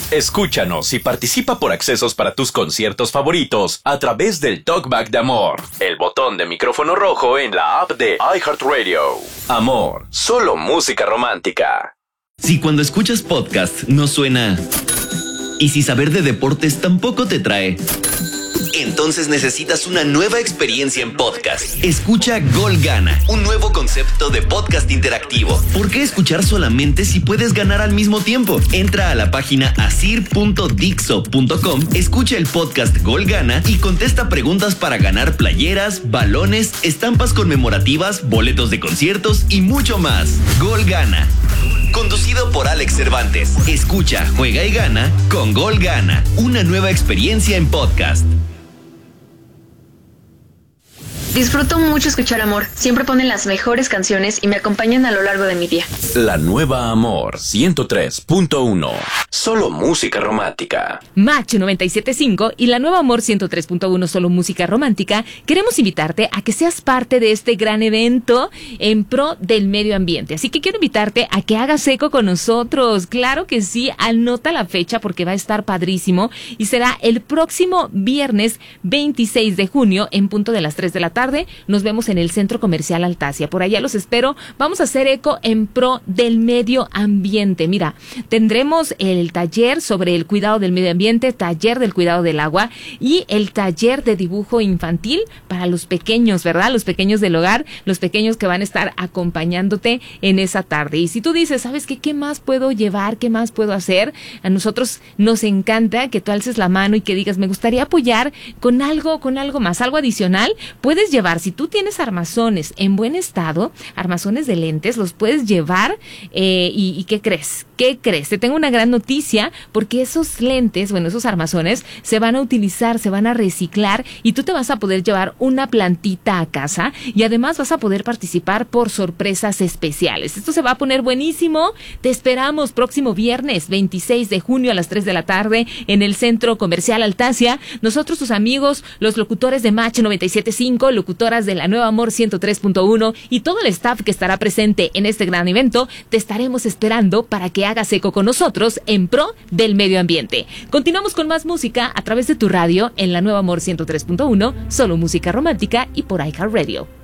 Escúchanos y participa por accesos para tus conciertos favoritos a través del Talkback de Amor, el botón de micrófono rojo en la app de iHeartRadio. Amor, solo música romántica. Si cuando escuchas podcast no suena... y si saber de deportes tampoco te trae... entonces necesitas una nueva experiencia en podcast. Escucha Gol Gana, un nuevo concepto de podcast interactivo. ¿Por qué escuchar solamente si puedes ganar al mismo tiempo? Entra a la página asir.dixo.com, escucha el podcast Gol Gana y contesta preguntas para ganar playeras, balones, estampas conmemorativas, boletos de conciertos y mucho más. Gol Gana. Conducido por Alex Cervantes. Escucha, juega y gana con Gol Gana. Una nueva experiencia en podcast. Disfruto mucho escuchar Amor. Siempre ponen las mejores canciones y me acompañan a lo largo de mi día. La nueva Amor 103.1. Solo música romántica. Macho 97.5 y la nueva Amor 103.1 Solo música romántica. Queremos invitarte a que seas parte de este gran evento en pro del medio ambiente. Así que quiero invitarte a que hagas eco con nosotros. Claro que sí, anota la fecha porque va a estar padrísimo y será el próximo viernes 26 de junio en punto de las 3 de la tarde. Nos vemos en el Centro Comercial Altasia. Por allá los espero. Vamos a hacer eco en pro del medio ambiente. Mira, tendremos el taller sobre el cuidado del medio ambiente, taller del cuidado del agua y el taller de dibujo infantil para los pequeños, ¿verdad? Los pequeños del hogar, los pequeños que van a estar acompañándote en esa tarde. Y si tú dices, ¿sabes qué? ¿Qué más puedo llevar? ¿Qué más puedo hacer? A nosotros nos encanta que tú alces la mano y que digas, me gustaría apoyar con algo más, algo adicional. Puedes llevar, si tú tienes armazones en buen estado, armazones de lentes, los puedes llevar y ¿qué crees? ¿Qué crees? Te tengo una gran noticia porque esos lentes, bueno, esos armazones se van a utilizar, se van a reciclar y tú te vas a poder llevar una plantita a casa y además vas a poder participar por sorpresas especiales. Esto se va a poner buenísimo. Te esperamos próximo viernes 26 de junio a las 3 de la tarde en el Centro Comercial Altasia. Nosotros, tus amigos, los locutores de Macho 97.5, locutoras de la nueva Amor 103.1 y todo el staff que estará presente en este gran evento, te estaremos esperando para que hagas eco con nosotros en pro del medio ambiente. Continuamos con más música a través de tu radio en la nueva Amor 103.1, solo música romántica y por iHeartRadio.